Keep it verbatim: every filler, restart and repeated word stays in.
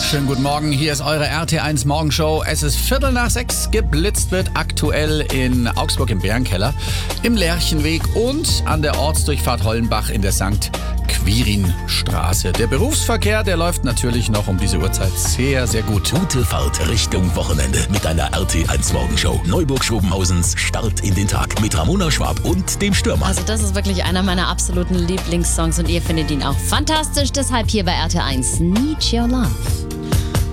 Schönen guten Morgen, hier ist eure R T eins Morgenshow. Es ist Viertel nach sechs, geblitzt wird aktuell in Augsburg im Bärenkeller, im Lerchenweg und an der Ortsdurchfahrt Hollenbach in der Sankt Quirin-Straße. Der Berufsverkehr, der läuft natürlich noch um diese Uhrzeit sehr, sehr gut. Gute Fahrt Richtung Wochenende mit einer R T eins Morgenshow. Neuburg-Schobenhausens Start in den Tag mit Ramona Schwab und dem Stürmer. Also das ist wirklich einer meiner absoluten Lieblingssongs und ihr findet ihn auch fantastisch. Deshalb hier bei R T eins Need Your Love.